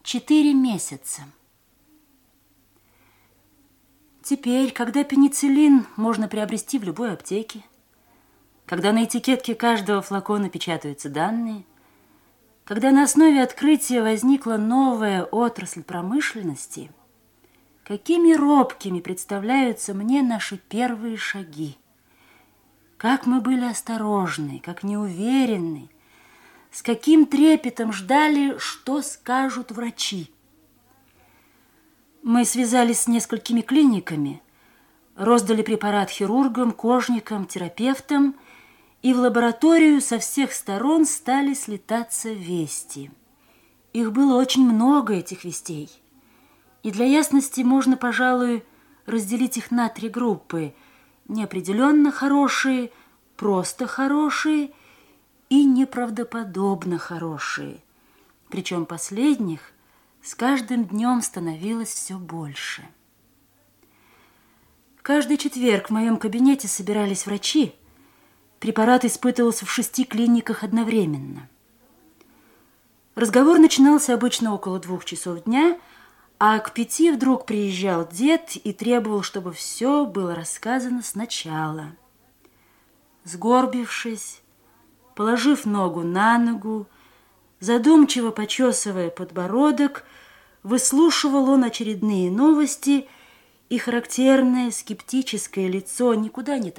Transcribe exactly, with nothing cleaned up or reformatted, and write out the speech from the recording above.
Четыре месяца. Теперь, когда пенициллин можно приобрести в любой аптеке, когда на этикетке каждого флакона печатаются данные, когда на основе открытия возникла новая отрасль промышленности, какими робкими представляются мне наши первые шаги. Как мы были осторожны, как неуверенны, с каким трепетом ждали, что скажут врачи. Мы связались с несколькими клиниками, роздали препарат хирургам, кожникам, терапевтам, и в лабораторию со всех сторон стали слетаться вести. Их было очень много, этих вестей. И для ясности можно, пожалуй, разделить их на три группы: неопределенно хорошие, просто хорошие и неправдоподобно хорошие. Причем последних с каждым днем становилось все больше. Каждый четверг в моем кабинете собирались врачи. Препарат испытывался в шести клиниках одновременно. Разговор начинался обычно около двух часов дня, а к пяти вдруг приезжал дед и требовал, чтобы все было рассказано сначала. Сгорбившись, положив ногу на ногу, задумчиво почесывая подбородок, выслушивал он очередные новости, и характерное скептическое лицо никуда не